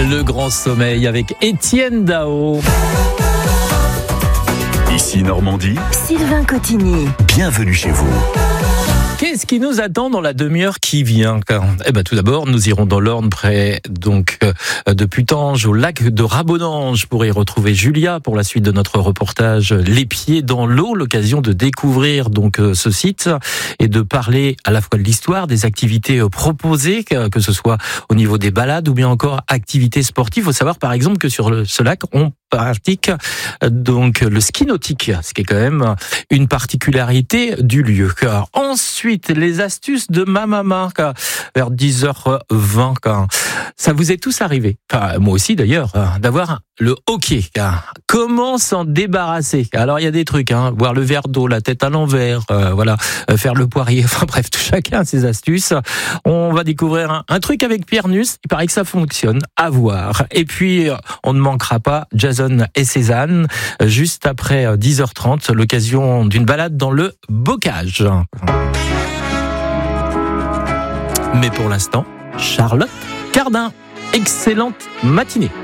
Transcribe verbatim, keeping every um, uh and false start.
Le Grand Sommeil avec Étienne Dao. Ici Normandie, Sylvain Cotigny. Bienvenue chez vous. Qu'est-ce qui nous attend dans la demi-heure qui vient ? Eh ben, tout d'abord, nous irons dans l'Orne, près donc de Putange, au lac de Rabonange, pour y retrouver Julia pour la suite de notre reportage Les Pieds dans l'eau. L'occasion de découvrir donc ce site et de parler à la fois de l'histoire, des activités proposées, que ce soit au niveau des balades ou bien encore activités sportives. Il faut savoir par exemple que sur ce lac, on pratique donc le ski nautique, ce qui est quand même une particularité du lieu. Ensuite, les astuces de ma maman vers dix heures vingt. Ça vous est tous arrivé, enfin, moi aussi d'ailleurs, d'avoir le hockey. Comment s'en débarrasser ? Alors il y a des trucs, hein, boire le verre d'eau, la tête à l'envers, euh, voilà, faire le poirier. Enfin bref, tout chacun a ses astuces. On va découvrir un, un truc avec Pierre Nuss. Il paraît que ça fonctionne. À voir. Et puis on ne manquera pas Jason et Cézanne juste après dix heures trente. L'occasion d'une balade dans le bocage. Mais pour l'instant, Charlotte Cardin. Excellente matinée.